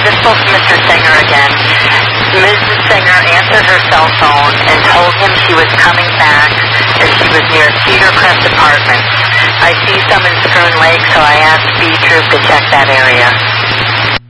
this spoke to Mr. Singer again. Mrs. Singer answered her cell phone and told him she was coming back and she was near Cedar Crest Apartments. I see some in Schroon Lake, so I asked B Troop to check that area.